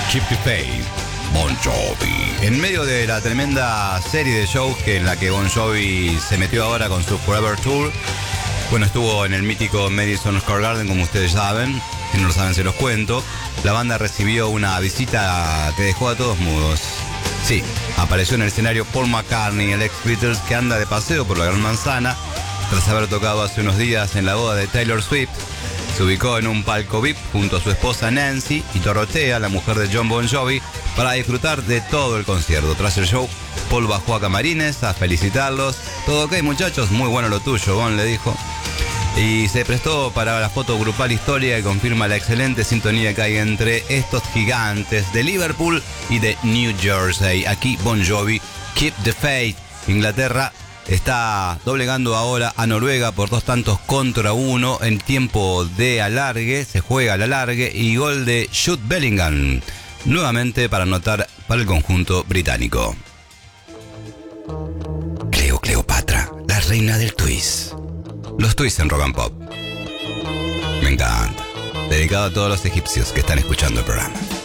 Keep the Faith, Bon Jovi. En medio de la tremenda serie de shows en la que Bon Jovi se metió ahora con su Forever Tour, bueno, estuvo en el mítico Madison Square Garden, como ustedes saben. Si no lo saben, se los cuento. La banda recibió una visita que dejó a todos mudos. Sí, apareció en el escenario Paul McCartney, el ex Beatles, que anda de paseo por la Gran Manzana tras haber tocado hace unos días en la boda de Taylor Swift. Se ubicó en un palco VIP junto a su esposa Nancy y Dorothea, la mujer de John Bon Jovi, para disfrutar de todo el concierto. Tras el show, Paul bajó a camarines a felicitarlos. Todo ok, muchachos, muy bueno lo tuyo, Bon, le dijo. Y se prestó para la foto grupal histórica que confirma la excelente sintonía que hay entre estos gigantes de Liverpool y de New Jersey. Aquí Bon Jovi, Keep the Faith. Inglaterra está doblegando ahora a Noruega por 2-1 en tiempo de alargue. Se juega al alargue y gol de Jude Bellingham, nuevamente para anotar para el conjunto británico. Cleopatra, la reina del twist. Los twists en Rock and Pop. Me encanta. Dedicado a todos los egipcios que están escuchando el programa.